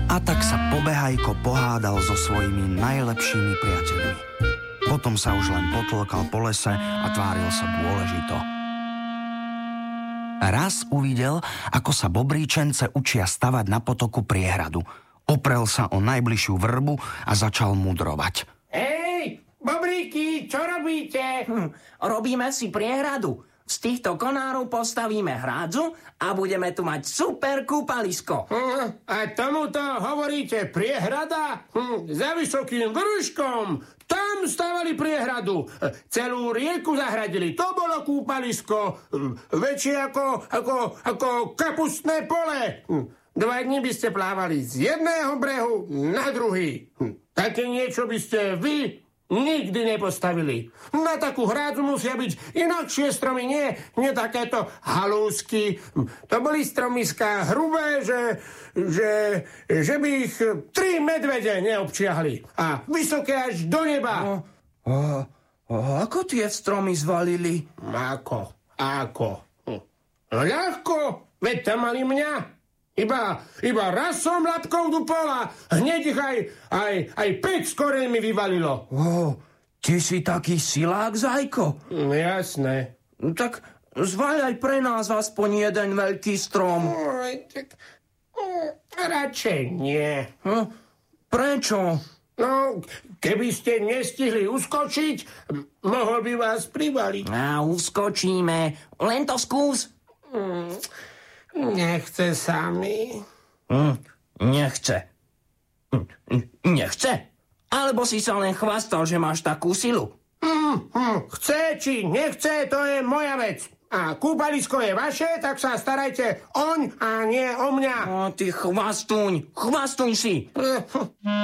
A tak sa Pobehajko pohádal so svojimi najlepšími priateľmi. Potom sa už len potlkal po lese a tváril sa dôležito. Raz uvidel, ako sa bobríčence učia stavať na potoku priehradu. Oprel sa o najbližšiu vrbu a začal mudrovať. Hej, bobríky, čo robíte? Robíme si priehradu. Z týchto konárov postavíme hrádzu a budeme tu mať super kúpalisko. A tomuto hovoríte priehrada? Za vysokým vrškom. Tam stavali priehradu. Celú rieku zahradili. To bolo kúpalisko. Väčšie ako kapustné pole. 2 dní by ste plávali z jedného brehu na druhý. Také niečo by ste vy nikdy nepostavili. Na takú hrádzu musia byť inakšie stromy, nie takéto halúsky. To boli stromiská hrubé, že by ich 3 medvede neobčiahli. A vysoké až do neba. Ako tie stromy zvalili? Ako? Ľahko, veď tam mali mňa. Iba raz som labkou dupol a hneď ich aj 5 s koreňmi vyvalilo. Ty si taký silák, Zajko. Jasné. Tak zvaľ aj pre nás aspoň jeden veľký strom. Radšej nie. Prečo? No, keby ste nestihli uskočiť, mohol by vás privaliť. Uskočíme. Len to skús. Nechce sa mi. Nechce. Nechce? Alebo si sa len chvastal, že máš takú silu? Chce či nechce, to je moja vec. A kúpalisko je vaše, tak sa starajte oň a nie o mňa. Ty chvastuň si.